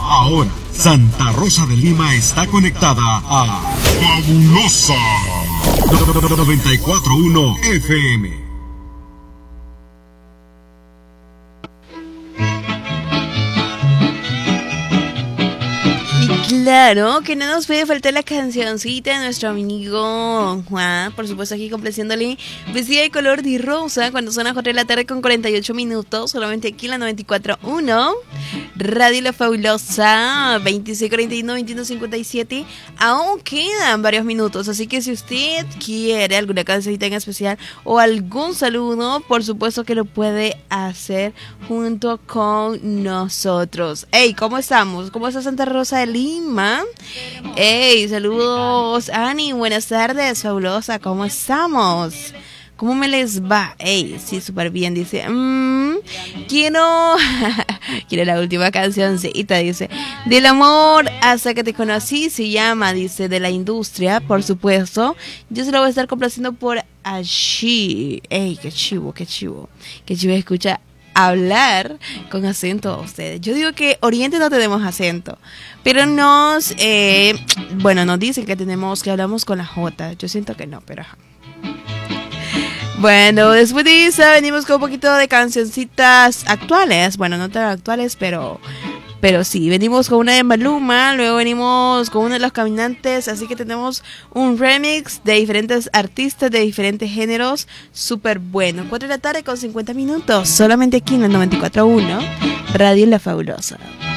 Ahora, Santa Rosa de Lima está conectada a Fabulosa 94.1 FM. Claro, que no nos puede faltar la cancioncita de nuestro amigo Juan, por supuesto aquí complaciéndole Vestida de color de rosa cuando son las 4 de la tarde con 48 minutos, solamente aquí en la 94.1 Radio La Fabulosa, 2641-2157. Aún quedan varios minutos, así que si usted quiere alguna cancionita en especial o algún saludo, por supuesto que lo puede hacer junto con nosotros. Hey, ¿cómo estamos? ¿Cómo está Santa Rosa de Lima? Hey, saludos Ani, buenas tardes, Fabulosa, ¿cómo estamos? ¿Cómo me les va? Hey, sí, súper bien, dice. Quiero la última cancioncita, dice. Del amor hasta que te conocí, se llama, dice, de la industria, por supuesto. Yo se lo voy a estar complaciendo por allí. Hey, qué chivo. Qué chivo escucha hablar con acento a ustedes. Yo digo que Oriente no tenemos acento, pero nos dicen que hablamos con la J. Yo siento que no, pero ajá. Bueno, después de eso venimos con un poquito de cancioncitas actuales. Bueno, no tan actuales, pero sí, venimos con una de Maluma, luego venimos con uno de Los Caminantes, así que tenemos un remix de diferentes artistas de diferentes géneros, súper bueno. 4 de la tarde con 50 minutos, solamente aquí en el 94.1, Radio La Fabulosa.